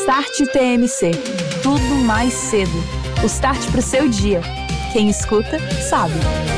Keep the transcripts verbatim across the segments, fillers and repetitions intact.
Start T M C. Tudo mais cedo. O start para o seu dia. Quem escuta, sabe.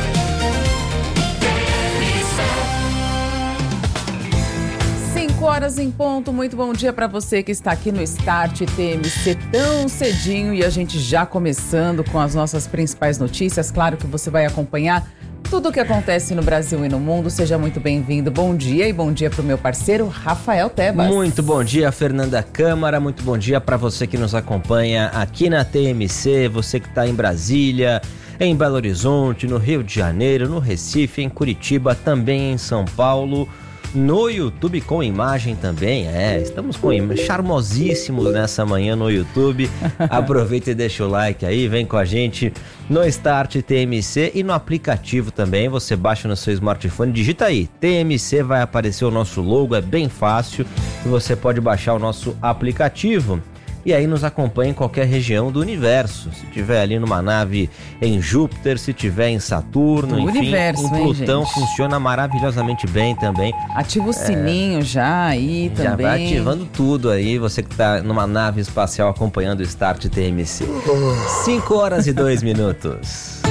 cinco horas em ponto. Muito bom dia para você que está aqui no Start T M C tão cedinho. E a gente já começando com as nossas principais notícias. Claro que você vai acompanhar tudo o que acontece no Brasil e no mundo. Seja muito bem-vindo. Bom dia e bom dia para o meu parceiro Rafael Tebas. Muito bom dia, Fernanda Câmara. Muito bom dia para você que nos acompanha aqui na T M C, você que está em Brasília, em Belo Horizonte, no Rio de Janeiro, no Recife, em Curitiba, também em São Paulo, no YouTube com imagem também. É, estamos com imagem, charmosíssimos nessa manhã no YouTube. Aproveita e deixa o like aí, vem com a gente no Start T M C e no aplicativo também. Você baixa no seu smartphone, digita aí T M C, vai aparecer o nosso logo, é bem fácil e você pode baixar o nosso aplicativo. E aí nos acompanha em qualquer região do universo. Se tiver ali numa nave em Júpiter, se tiver em Saturno, do enfim, universo, em Plutão, hein, gente? Funciona maravilhosamente bem também. Ativa o sininho é, já aí já também. Já vai ativando tudo aí, você que está numa nave espacial acompanhando o Start T M C. cinco horas e dois minutos.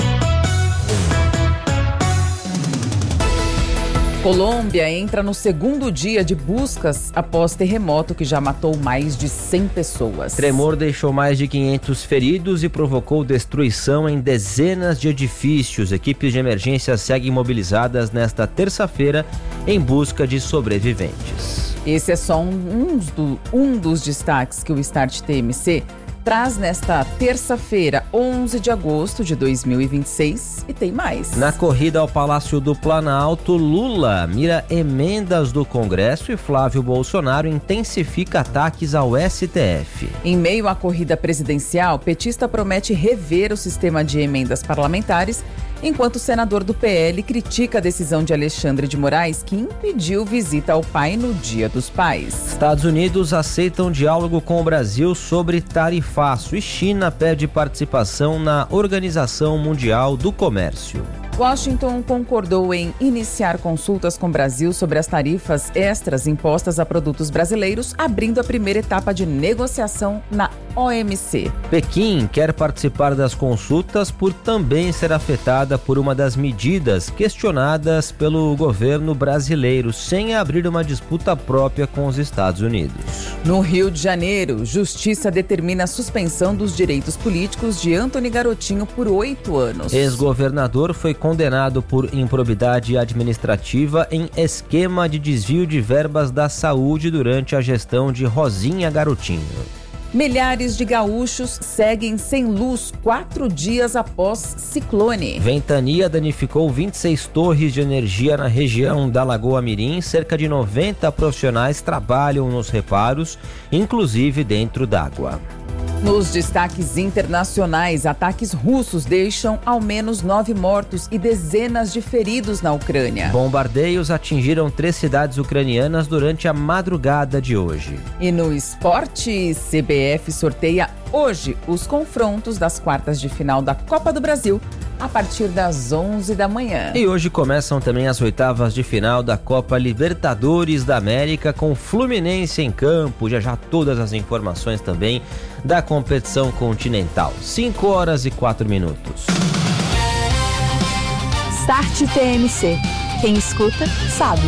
Colômbia entra no segundo dia de buscas após terremoto que já matou mais de cem pessoas. Tremor deixou mais de quinhentos feridos e provocou destruição em dezenas de edifícios. Equipes de emergência seguem mobilizadas nesta terça-feira em busca de sobreviventes. Esse é só um, um, do, um dos destaques que o Start T M C traz nesta terça-feira, onze de agosto de dois mil e vinte e seis, e tem mais. Na corrida ao Palácio do Planalto, Lula mira emendas do Congresso e Flávio Bolsonaro intensifica ataques ao S T F. Em meio à corrida presidencial, petista promete rever o sistema de emendas parlamentares, enquanto o senador do P L critica a decisão de Alexandre de Moraes, que impediu visita ao pai no Dia dos Pais. Estados Unidos aceitam diálogo com o Brasil sobre tarifaço e China pede participação na Organização Mundial do Comércio. Washington concordou em iniciar consultas com o Brasil sobre as tarifas extras impostas a produtos brasileiros, abrindo a primeira etapa de negociação na O M C. Pequim quer participar das consultas por também ser afetada por uma das medidas questionadas pelo governo brasileiro, sem abrir uma disputa própria com os Estados Unidos. No Rio de Janeiro, Justiça determina a suspensão dos direitos políticos de Antony Garotinho por oito anos. Ex-governador foi condenado por improbidade administrativa em esquema de desvio de verbas da saúde durante a gestão de Rosinha Garotinho. Milhares de gaúchos seguem sem luz quatro dias após ciclone. Ventania danificou vinte e seis torres de energia na região da Lagoa Mirim. Cerca de noventa profissionais trabalham nos reparos, inclusive dentro d'água. Nos destaques internacionais, ataques russos deixam ao menos nove mortos e dezenas de feridos na Ucrânia. Bombardeios atingiram três cidades ucranianas durante a madrugada de hoje. E no esporte, C B F sorteia hoje os confrontos das quartas de final da Copa do Brasil, a partir das onze da manhã. E hoje começam também as oitavas de final da Copa Libertadores da América, com Fluminense em campo. Já já todas as informações também da competição continental. cinco horas e quatro minutos. Start T M C. Quem escuta, sabe.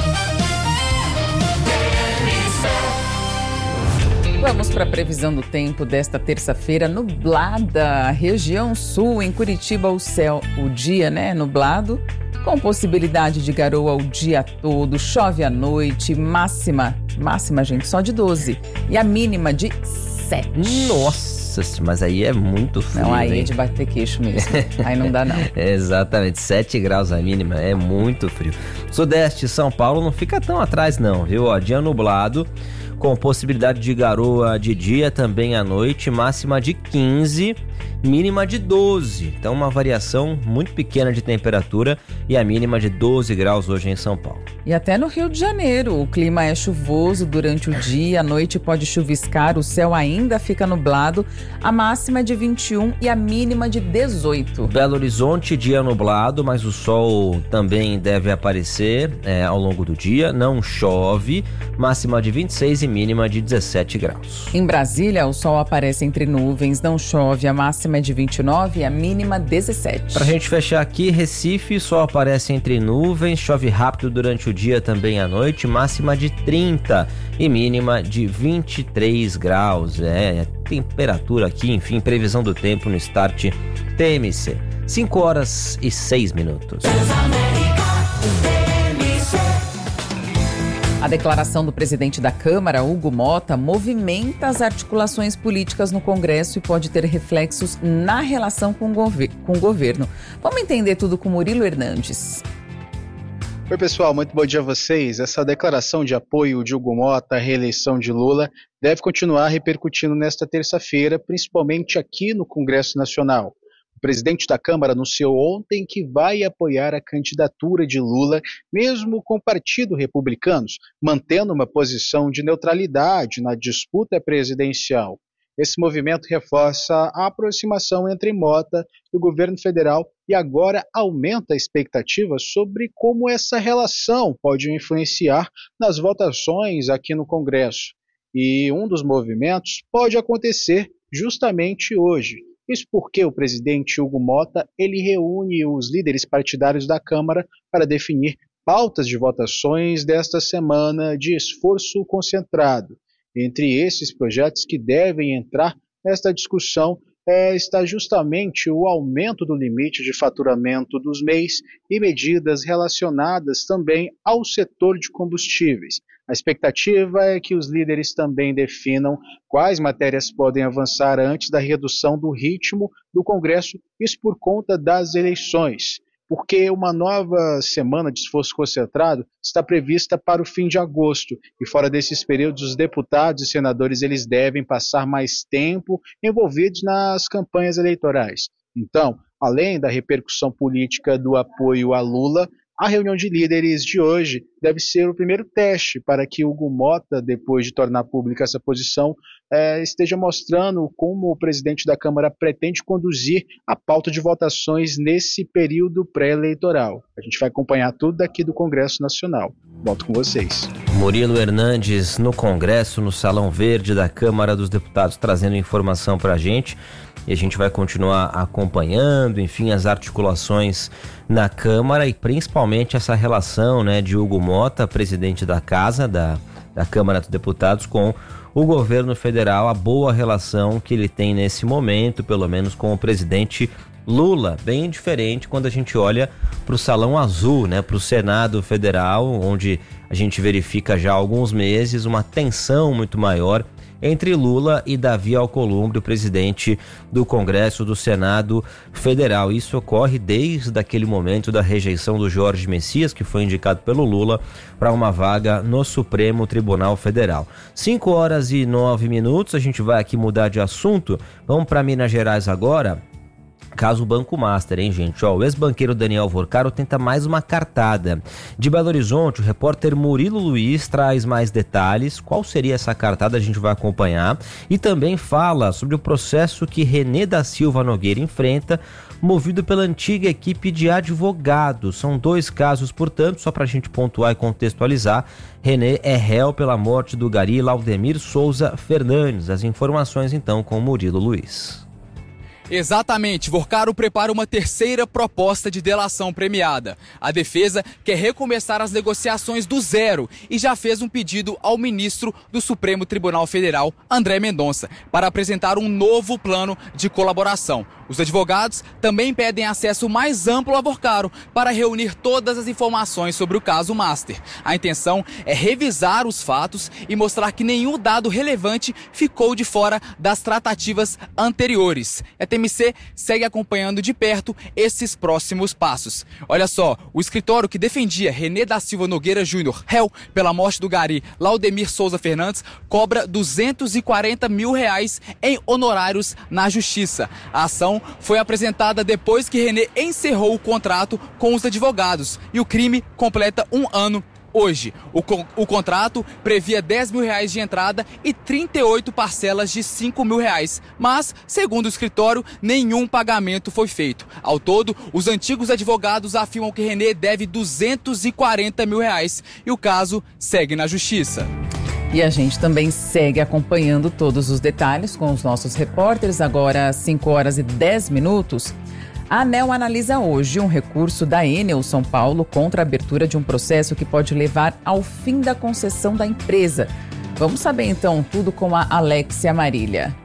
Vamos para a previsão do tempo desta terça-feira, nublada, região sul, em Curitiba o céu, o dia, né, nublado, com possibilidade de garoa o dia todo, chove à noite, máxima, máxima, gente, só de doze, e a mínima de sete. Nossa, mas aí é muito frio, Não, aí hein? é de bater queixo mesmo, aí não dá não. Exatamente, sete graus a mínima, é muito frio. Sudeste, São Paulo não fica tão atrás não, viu? Ó, dia nublado, com possibilidade de garoa de dia, também à noite, máxima de quinze. mínima de doze. Então uma variação muito pequena de temperatura e a mínima de doze graus hoje em São Paulo. E até no Rio de Janeiro, o clima é chuvoso durante o dia, à noite pode chuviscar, o céu ainda fica nublado, a máxima é de vinte e um e a mínima de dezoito. Belo Horizonte, dia nublado, mas o sol também deve aparecer é, ao longo do dia, não chove, máxima de vinte e seis e mínima de dezessete graus. Em Brasília, o sol aparece entre nuvens, não chove, a máxima é de vinte e nove e a mínima dezessete. Pra gente fechar aqui, Recife, sol aparece entre nuvens, chove rápido durante o dia também à noite, máxima de trinta e mínima de vinte e três graus. É, temperatura aqui, enfim, previsão do tempo no Start T M C. cinco horas e seis minutos. A declaração do presidente da Câmara, Hugo Mota, movimenta as articulações políticas no Congresso e pode ter reflexos na relação com o, gover- com o governo. Vamos entender tudo com Murilo Hernandes. Oi pessoal, muito bom dia a vocês. Essa declaração de apoio de Hugo Mota à reeleição de Lula deve continuar repercutindo nesta terça-feira, principalmente aqui no Congresso Nacional. O presidente da Câmara anunciou ontem que vai apoiar a candidatura de Lula, mesmo com o Partido Republicanos, mantendo uma posição de neutralidade na disputa presidencial. Esse movimento reforça a aproximação entre Mota e o governo federal e agora aumenta a expectativa sobre como essa relação pode influenciar nas votações aqui no Congresso. E um dos movimentos pode acontecer justamente hoje. Isso porque o presidente Hugo Mota ele reúne os líderes partidários da Câmara para definir pautas de votações desta semana de esforço concentrado. Entre esses projetos que devem entrar nesta discussão é, está justamente o aumento do limite de faturamento dos M E Is e medidas relacionadas também ao setor de combustíveis. A expectativa é que os líderes também definam quais matérias podem avançar antes da redução do ritmo do Congresso, isso por conta das eleições. Porque uma nova semana de esforço concentrado está prevista para o fim de agosto e fora desses períodos os deputados e senadores eles devem passar mais tempo envolvidos nas campanhas eleitorais. Então, além da repercussão política do apoio a Lula, a reunião de líderes de hoje deve ser o primeiro teste para que Hugo Mota, depois de tornar pública essa posição, é, esteja mostrando como o presidente da Câmara pretende conduzir a pauta de votações nesse período pré-eleitoral. A gente vai acompanhar tudo daqui do Congresso Nacional. Volto com vocês. Murilo Hernandes no Congresso, no Salão Verde da Câmara dos Deputados, trazendo informação para a gente. E a gente vai continuar acompanhando, enfim, as articulações na Câmara e principalmente essa relação, né, de Hugo Mota, presidente da Casa, da, da Câmara dos Deputados, com o governo federal, a boa relação que ele tem nesse momento, pelo menos com o presidente Lula. Bem diferente quando a gente olha para o Salão Azul, né, para o Senado Federal, onde a gente verifica já há alguns meses uma tensão muito maior entre Lula e Davi Alcolumbre, o presidente do Congresso do Senado Federal. Isso ocorre desde aquele momento da rejeição do Jorge Messias, que foi indicado pelo Lula para uma vaga no Supremo Tribunal Federal. cinco horas e nove minutos, a gente vai aqui mudar de assunto. Vamos para Minas Gerais agora. Caso Banco Master, hein, gente? Ó, o ex-banqueiro Daniel Vorcaro tenta mais uma cartada. De Belo Horizonte, o repórter Murilo Luiz traz mais detalhes. Qual seria essa cartada? A gente vai acompanhar. E também fala sobre o processo que René da Silva Nogueira enfrenta, movido pela antiga equipe de advogados. São dois casos, portanto, só para a gente pontuar e contextualizar. René é réu pela morte do gari Laudemir Souza Fernandes. As informações, então, com Murilo Luiz. Exatamente, Vorcaro prepara uma terceira proposta de delação premiada. A defesa quer recomeçar as negociações do zero e já fez um pedido ao ministro do Supremo Tribunal Federal, André Mendonça, para apresentar um novo plano de colaboração. Os advogados também pedem acesso mais amplo a Vorcaro para reunir todas as informações sobre o caso Master. A intenção é revisar os fatos e mostrar que nenhum dado relevante ficou de fora das tratativas anteriores. É M C segue acompanhando de perto esses próximos passos. Olha só, o escritório que defendia René da Silva Nogueira Júnior, réu pela morte do gari Laudemir Souza Fernandes, cobra duzentos e quarenta mil reais em honorários na justiça. A ação foi apresentada depois que René encerrou o contrato com os advogados e o crime completa um ano hoje. O, o contrato previa dez mil reais de entrada e trinta e oito parcelas de cinco mil reais. Mas, segundo o escritório, nenhum pagamento foi feito. Ao todo, os antigos advogados afirmam que René deve duzentos e quarenta mil reais e o caso segue na justiça. E a gente também segue acompanhando todos os detalhes com os nossos repórteres. Agora, às cinco horas e dez minutos. A ANEEL analisa hoje um recurso da Enel São Paulo contra a abertura de um processo que pode levar ao fim da concessão da empresa. Vamos saber então tudo com a Alexia Marília.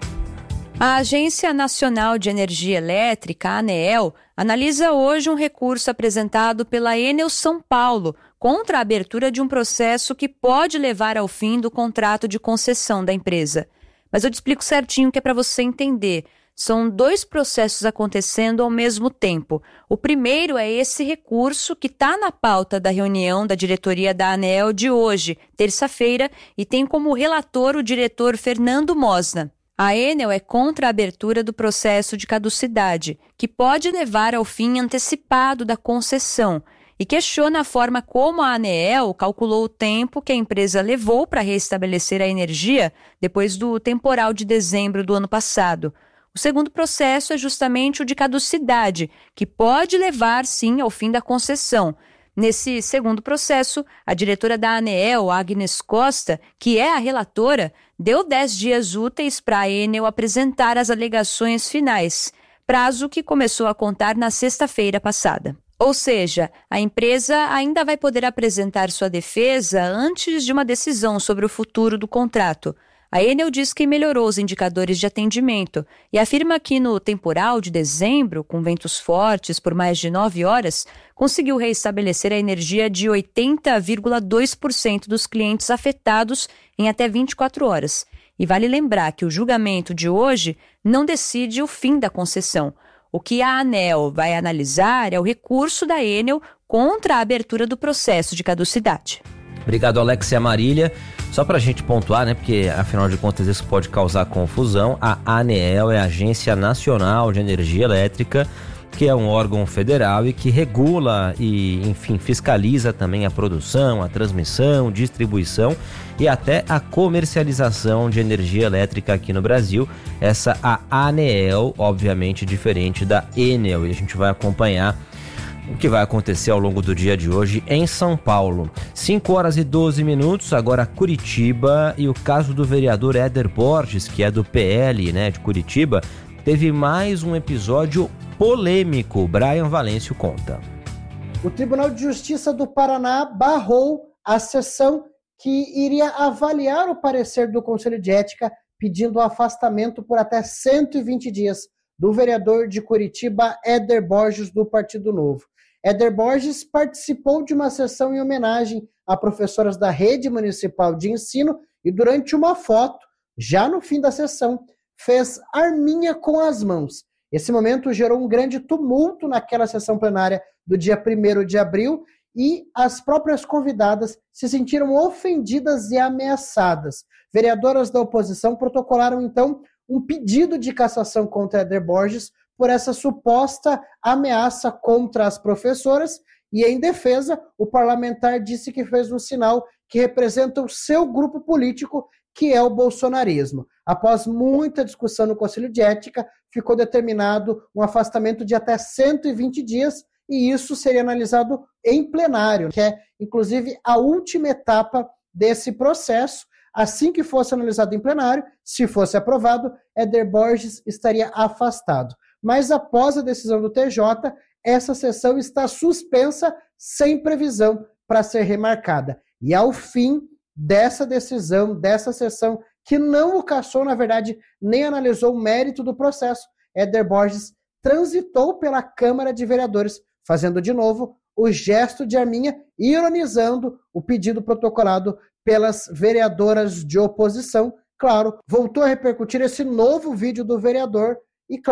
A Agência Nacional de Energia Elétrica, a ANEEL, analisa hoje um recurso apresentado pela Enel São Paulo contra a abertura de um processo que pode levar ao fim do contrato de concessão da empresa. Mas eu te explico certinho que é para você entender. São dois processos acontecendo ao mesmo tempo. O primeiro é esse recurso que está na pauta da reunião da diretoria da ANEEL de hoje, terça-feira, e tem como relator o diretor Fernando Mosna. A Enel é contra a abertura do processo de caducidade, que pode levar ao fim antecipado da concessão, e questiona a forma como a ANEEL calculou o tempo que a empresa levou para restabelecer a energia depois do temporal de dezembro do ano passado. O segundo processo é justamente o de caducidade, que pode levar, sim, ao fim da concessão. Nesse segundo processo, a diretora da ANEEL, Agnes Costa, que é a relatora, deu dez dias úteis para a Enel apresentar as alegações finais, prazo que começou a contar na sexta-feira passada. Ou seja, a empresa ainda vai poder apresentar sua defesa antes de uma decisão sobre o futuro do contrato. A Enel diz que melhorou os indicadores de atendimento e afirma que no temporal de dezembro, com ventos fortes por mais de nove horas, conseguiu reestabelecer a energia de oitenta vírgula dois por cento dos clientes afetados em até vinte e quatro horas. E vale lembrar que o julgamento de hoje não decide o fim da concessão. O que a ANEEL vai analisar é o recurso da Enel contra a abertura do processo de caducidade. Obrigado, Alexia Marília. Só para a gente pontuar, né, porque afinal de contas isso pode causar confusão, a ANEEL é a Agência Nacional de Energia Elétrica, que é um órgão federal e que regula e, enfim, fiscaliza também a produção, a transmissão, distribuição e até a comercialização de energia elétrica aqui no Brasil. Essa a ANEEL, obviamente diferente da Enel, e a gente vai acompanhar o que vai acontecer ao longo do dia de hoje em São Paulo. cinco horas e doze minutos, agora Curitiba, e o caso do vereador Éder Borges, que é do P L, né, de Curitiba, teve mais um episódio polêmico. Brian Valêncio conta. O Tribunal de Justiça do Paraná barrou a sessão que iria avaliar o parecer do Conselho de Ética pedindo o afastamento por até cento e vinte dias do vereador de Curitiba, Éder Borges, do Partido Novo. Éder Borges participou de uma sessão em homenagem a professoras da Rede Municipal de Ensino e, durante uma foto, já no fim da sessão, fez arminha com as mãos. Esse momento gerou um grande tumulto naquela sessão plenária do dia primeiro de abril e as próprias convidadas se sentiram ofendidas e ameaçadas. Vereadoras da oposição protocolaram, então, um pedido de cassação contra Éder Borges por essa suposta ameaça contra as professoras e, em defesa, o parlamentar disse que fez um sinal que representa o seu grupo político, que é o bolsonarismo. Após muita discussão no Conselho de Ética, ficou determinado um afastamento de até cento e vinte dias e isso seria analisado em plenário, que é, inclusive, a última etapa desse processo. Assim que fosse analisado em plenário, se fosse aprovado, Éder Borges estaria afastado. Mas após a decisão do T J, essa sessão está suspensa sem previsão para ser remarcada. E ao fim dessa decisão, dessa sessão, que não o cassou, na verdade, nem analisou o mérito do processo, Éder Borges transitou pela Câmara de Vereadores, fazendo de novo o gesto de arminha, ironizando o pedido protocolado pelas vereadoras de oposição. Claro, voltou a repercutir esse novo vídeo do vereador e, claro,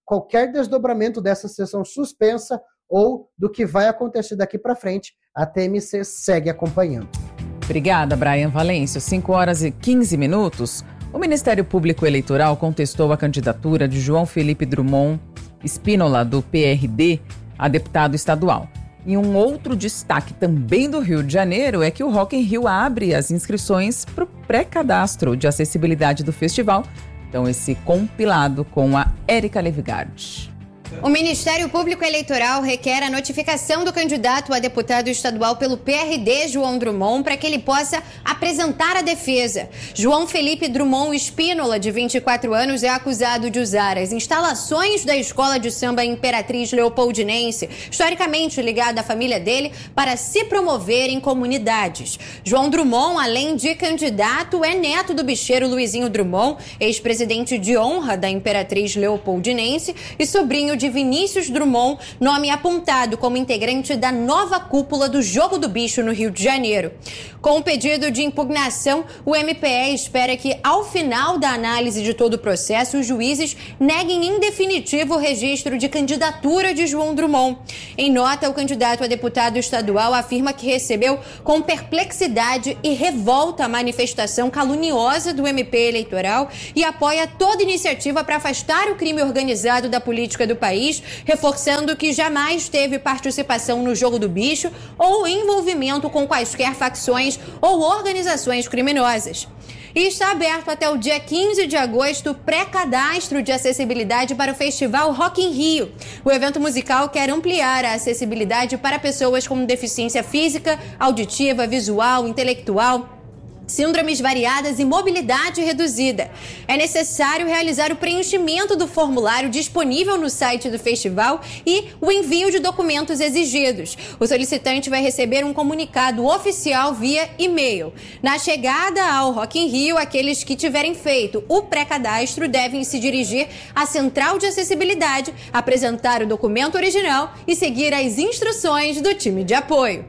qualquer desdobramento dessa sessão suspensa ou do que vai acontecer daqui para frente. A T M C segue acompanhando. Obrigada, Brian Valêncio. cinco horas e quinze minutos. O Ministério Público Eleitoral contestou a candidatura de João Felipe Drummond Spínola, do P R D, a deputado estadual. E um outro destaque também do Rio de Janeiro é que o Rock in Rio abre as inscrições para o pré-cadastro de acessibilidade do festival. Então, esse compilado com a Érica Levigard. O Ministério Público Eleitoral requer a notificação do candidato a deputado estadual pelo P R D, João Drummond, para que ele possa apresentar a defesa. João Felipe Drummond Spínola, de vinte e quatro anos, é acusado de usar as instalações da Escola de Samba Imperatriz Leopoldinense, historicamente ligada à família dele, para se promover em comunidades. João Drummond, além de candidato, é neto do bicheiro Luizinho Drummond, ex-presidente de honra da Imperatriz Leopoldinense e sobrinho de de Vinícius Drummond, nome apontado como integrante da nova cúpula do Jogo do Bicho no Rio de Janeiro. Com o pedido de impugnação, o M P E espera que, ao final da análise de todo o processo, os juízes neguem em definitivo o registro de candidatura de João Drummond. Em nota, o candidato a deputado estadual afirma que recebeu com perplexidade e revolta a manifestação caluniosa do M P eleitoral e apoia toda iniciativa para afastar o crime organizado da política do país, reforçando que jamais teve participação no Jogo do Bicho ou envolvimento com quaisquer facções ou organizações criminosas. E está aberto até o dia quinze de agosto o pré-cadastro de acessibilidade para o Festival Rock in Rio. O evento musical quer ampliar a acessibilidade para pessoas com deficiência física, auditiva, visual, intelectual, síndromes variadas e mobilidade reduzida. É necessário realizar o preenchimento do formulário disponível no site do festival e o envio de documentos exigidos. O solicitante vai receber um comunicado oficial via e-mail. Na chegada ao Rock in Rio, aqueles que tiverem feito o pré-cadastro devem se dirigir à Central de Acessibilidade, apresentar o documento original e seguir as instruções do time de apoio.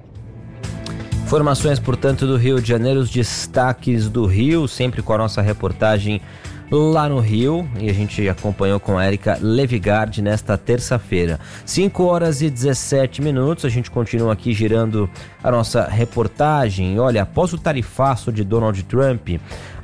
Informações, portanto, do Rio de Janeiro, os destaques do Rio, sempre com a nossa reportagem lá no Rio, e a gente acompanhou com a Érica Levigard nesta terça-feira. cinco horas e dezessete minutos, a gente continua aqui girando a nossa reportagem. Olha, após o tarifaço de Donald Trump,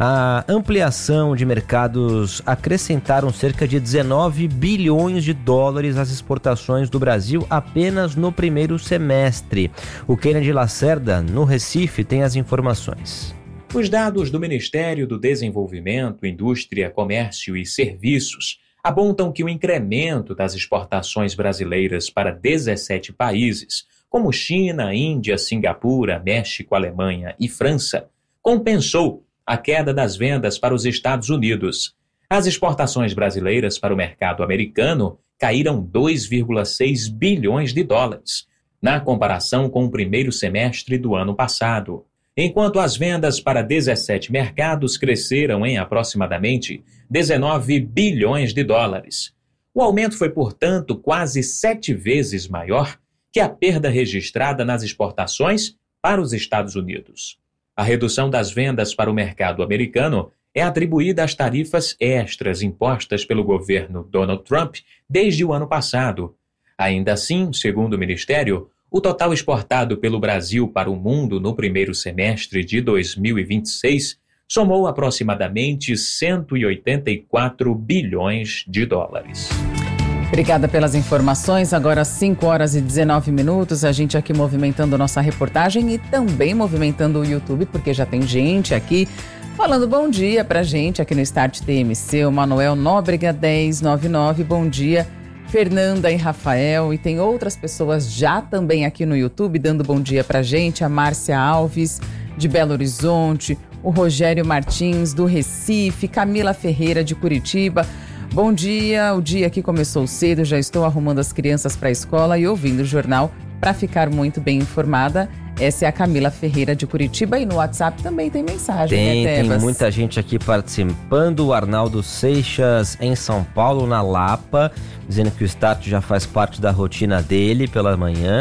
a ampliação de mercados acrescentaram cerca de dezenove bilhões de dólares às exportações do Brasil apenas no primeiro semestre. O Kennedy Lacerda, no Recife, tem as informações. Os dados do Ministério do Desenvolvimento, Indústria, Comércio e Serviços apontam que o incremento das exportações brasileiras para dezessete países, como China, Índia, Singapura, México, Alemanha e França, compensou a queda das vendas para os Estados Unidos. As exportações brasileiras para o mercado americano caíram dois vírgula seis bilhões de dólares, na comparação com o primeiro semestre do ano passado, enquanto as vendas para dezessete mercados cresceram em aproximadamente dezenove bilhões de dólares. O aumento foi, portanto, quase sete vezes maior que a perda registrada nas exportações para os Estados Unidos. A redução das vendas para o mercado americano é atribuída às tarifas extras impostas pelo governo Donald Trump desde o ano passado. Ainda assim, segundo o Ministério, o total exportado pelo Brasil para o mundo no primeiro semestre de dois mil e vinte e seis somou aproximadamente cento e oitenta e quatro bilhões de dólares. Obrigada pelas informações. Agora cinco horas e dezenove minutos, a gente aqui movimentando nossa reportagem e também movimentando o YouTube, porque já tem gente aqui falando bom dia pra gente aqui no Start T M C. O Manuel Nóbrega dez noventa e nove, bom dia. Fernanda e Rafael, e tem outras pessoas já também aqui no YouTube dando bom dia pra gente, a Márcia Alves, de Belo Horizonte, o Rogério Martins, do Recife, Camila Ferreira, de Curitiba. Bom dia, o dia aqui começou cedo, já estou arrumando as crianças para a escola e ouvindo o jornal para ficar muito bem informada. Essa é a Camila Ferreira, de Curitiba, e no WhatsApp também tem mensagem, tem, né, Tebas? Tem muita gente aqui participando. O Arnaldo Seixas, em São Paulo, na Lapa, dizendo que o Start já faz parte da rotina dele pela manhã.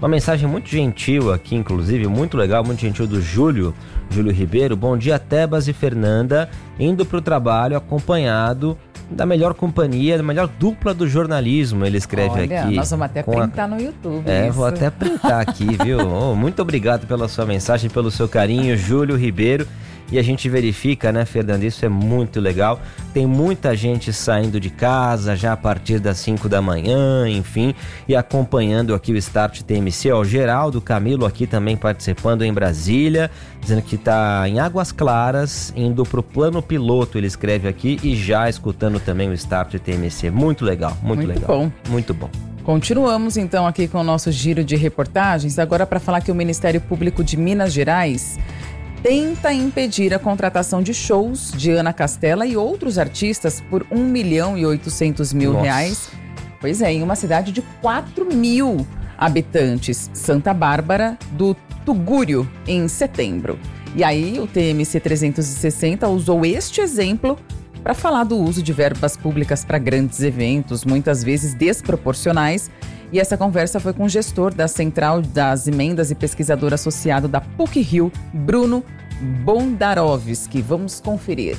Uma mensagem muito gentil aqui, inclusive, muito legal, muito gentil do Júlio, Júlio Ribeiro. Bom dia, Tebas e Fernanda, indo para o trabalho acompanhado da melhor companhia, da melhor dupla do jornalismo, ele escreve. Olha, aqui. Nós vamos até printar a... no YouTube. É, isso. Vou até printar aqui, viu? Oh, muito obrigado pela sua mensagem, pelo seu carinho, Júlio Ribeiro. E a gente verifica, né, Fernanda, isso é muito legal. Tem muita gente saindo de casa já a partir das cinco da manhã, enfim, e acompanhando aqui o Start T M C. Ó, o Geraldo Camilo aqui também participando em Brasília, dizendo que está em Águas Claras, indo para o plano piloto, ele escreve aqui, e já escutando também o Start T M C. Muito legal, muito, muito legal. Bom. Muito bom. Continuamos então aqui com o nosso giro de reportagens, agora para falar que o Ministério Público de Minas Gerais tenta impedir a contratação de shows de Ana Castela e outros artistas por um milhão e oitocentos mil reais. Pois é, em uma cidade de quatro mil habitantes, Santa Bárbara do Tugúrio, em setembro. E aí o T M C trezentos e sessenta usou este exemplo para falar do uso de verbas públicas para grandes eventos, muitas vezes desproporcionais. E essa conversa foi com o gestor da Central das Emendas e pesquisador associado da P U C-Rio, Bruno Bondarovski. Vamos conferir.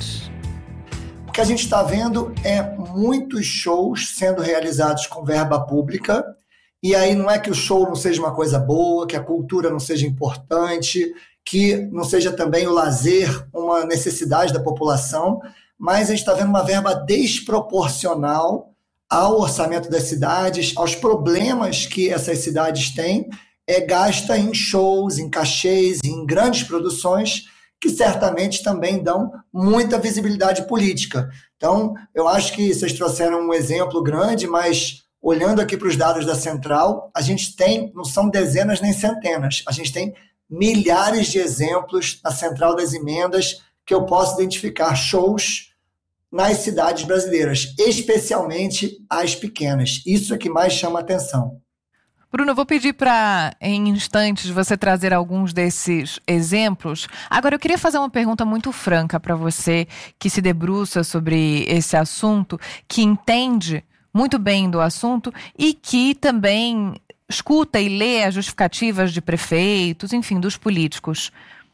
O que a gente está vendo é muitos shows sendo realizados com verba pública. E aí não é que o show não seja uma coisa boa, que a cultura não seja importante, que não seja também o lazer uma necessidade da população, mas a gente está vendo uma verba desproporcional ao orçamento das cidades, aos problemas que essas cidades têm, é gasta em shows, em cachês, em grandes produções, que certamente também dão muita visibilidade política. Então, eu acho que vocês trouxeram um exemplo grande, mas olhando aqui para os dados da Central, a gente tem, não são dezenas nem centenas, a gente tem milhares de exemplos na Central das Emendas que eu posso identificar shows nas cidades brasileiras, especialmente as pequenas. Isso é que mais chama a atenção. Bruno, eu vou pedir para, em instantes, você trazer alguns desses exemplos. Agora, eu queria fazer uma pergunta muito franca para você, que se debruça sobre esse assunto, que entende muito bem do assunto e que também escuta e lê as justificativas de prefeitos, enfim, dos políticos.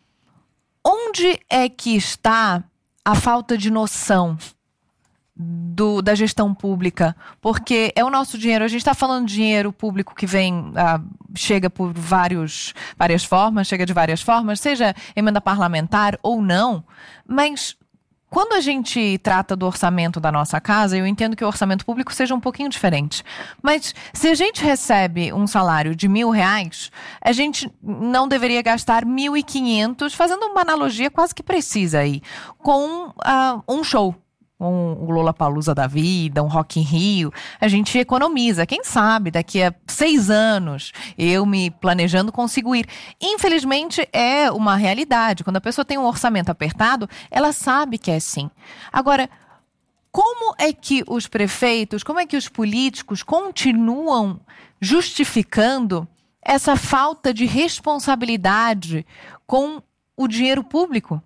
Onde é que está a falta de noção do, da gestão pública? Porque é o nosso dinheiro, a gente está falando de dinheiro público que vem, ah, chega por vários, várias formas, chega de várias formas, seja emenda parlamentar ou não, mas quando a gente trata do orçamento da nossa casa, eu entendo que o orçamento público seja um pouquinho diferente. Mas se a gente recebe um salário de mil reais, a gente não deveria gastar mil e quinhentos, fazendo uma analogia quase que precisa aí, com uh, um show. Um Lollapalooza da vida, um Rock in Rio, a gente economiza. Quem sabe daqui a seis anos eu me planejando consigo ir. Infelizmente é uma realidade. Quando a pessoa tem um orçamento apertado, ela sabe que é assim. Agora, como é que os prefeitos, como é que os políticos continuam justificando essa falta de responsabilidade com o dinheiro público?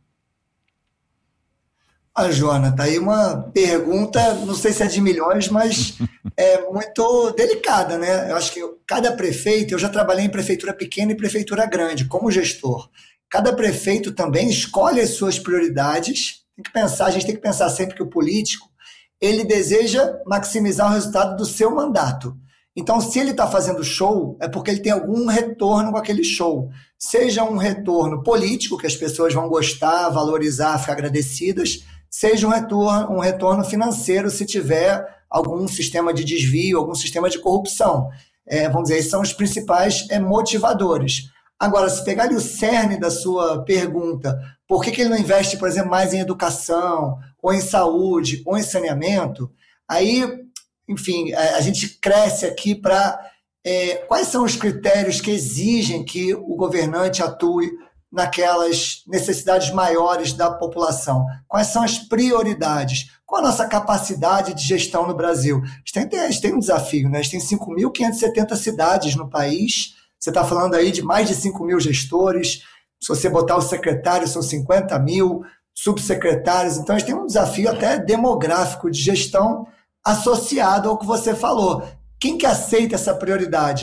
Ah, Joana, tá aí uma pergunta, não sei se é de milhões, mas é muito delicada, né? Eu acho que cada prefeito, eu já trabalhei em prefeitura pequena e prefeitura grande, como gestor. Cada prefeito também escolhe as suas prioridades. Tem que pensar, a gente tem que pensar sempre que o político, ele deseja maximizar o resultado do seu mandato. Então, se ele está fazendo show, é porque ele tem algum retorno com aquele show. Seja um retorno político, que as pessoas vão gostar, valorizar, ficar agradecidas, seja um retorno, um retorno financeiro, se tiver algum sistema de desvio, algum sistema de corrupção. É, vamos dizer, esses são os principais é, motivadores. Agora, se pegar ali o cerne da sua pergunta, por que, que ele não investe, por exemplo, mais em educação, ou em saúde, ou em saneamento, aí, enfim, a, a gente cresce aqui para é, quais são os critérios que exigem que o governante atue naquelas necessidades maiores da população. Quais são as prioridades? Qual a nossa capacidade de gestão no Brasil? A gente tem, a gente tem um desafio, né? A gente tem cinco mil quinhentas e setenta cidades no país, você está falando aí de mais de cinco mil gestores, se você botar os secretários são cinquenta mil, subsecretários, então a gente tem um desafio até demográfico de gestão associado ao que você falou. Quem que aceita essa prioridade?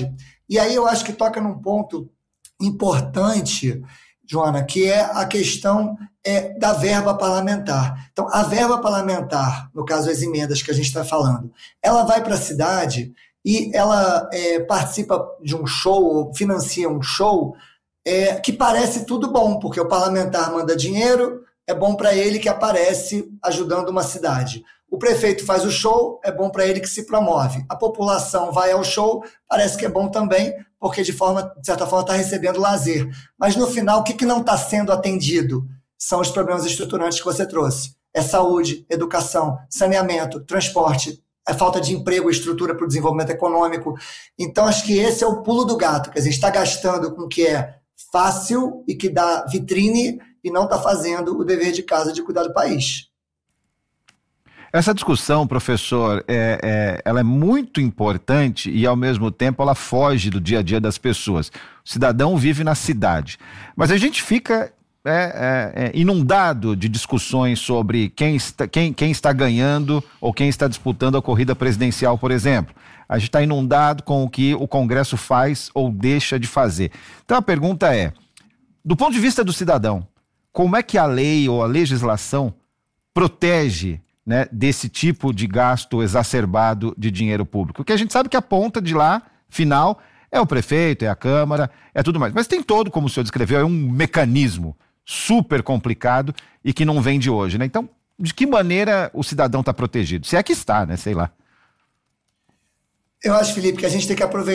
E aí eu acho que toca num ponto importante, Joana, que é a questão é, da verba parlamentar. Então, a verba parlamentar, no caso as emendas que a gente está falando, ela vai para a cidade e ela é, participa de um show, financia um show, é, que parece tudo bom, porque o parlamentar manda dinheiro, é bom para ele que aparece ajudando uma cidade. O prefeito faz o show, é bom para ele que se promove. A população vai ao show, parece que é bom também, porque de, forma, de certa forma está recebendo lazer. Mas no final, o que, que não está sendo atendido? São os problemas estruturantes que você trouxe. É saúde, educação, saneamento, transporte, é falta de emprego, estrutura para o desenvolvimento econômico. Então, acho que esse é o pulo do gato. Quer dizer, a gente está gastando com o que é fácil e que dá vitrine e não está fazendo o dever de casa de cuidar do país. Essa discussão, professor, é, é, ela é muito importante e, ao mesmo tempo, ela foge do dia a dia das pessoas. O cidadão vive na cidade. Mas a gente fica é, é, é, inundado de discussões sobre quem está, quem, quem está ganhando ou quem está disputando a corrida presidencial, por exemplo. A gente está inundado com o que o Congresso faz ou deixa de fazer. Então, a pergunta é, do ponto de vista do cidadão, como é que a lei ou a legislação protege, né, desse tipo de gasto exacerbado de dinheiro público? Porque a gente sabe que a ponta de lá, final, é o prefeito, é a Câmara, é tudo mais. Mas tem todo, como o senhor descreveu, é um mecanismo super complicado e que não vem de hoje, né? Então, de que maneira o cidadão está protegido? Se é que está, né? Sei lá. Eu acho, Felipe, que a gente tem que aproveitar